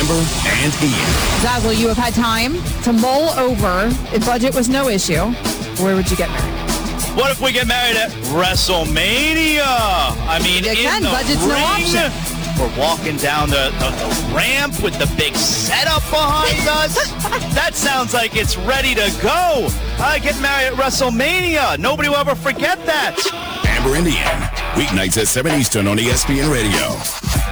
Amber and Ian. Zazzle, you have had time to mull over. If budget was no issue, where would you get married? What if we get married at WrestleMania? I mean, Again, in the budget's ring, no option. we're walking down the ramp with the big setup behind us. That sounds like it's ready to go. I get married at WrestleMania. Nobody will ever forget that. Amber and Ian, weeknights at 7 Eastern on ESPN Radio.